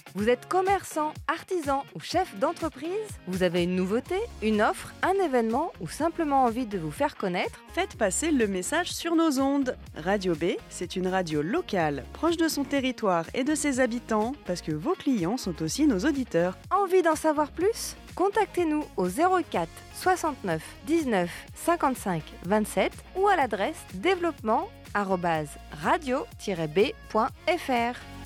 Vous êtes commerçant, artisan ou chef d'entreprise? Vous avez une nouveauté, une offre, un événement ou simplement envie de vous faire connaître? Faites passer le message sur nos ondes. Radio B, c'est une radio locale, proche de son territoire et de ses habitants, parce que vos clients sont aussi nos auditeurs. Envie d'en savoir plus? Contactez-nous au 04 69 19 55 27 ou à l'adresse développement@radio-b.fr.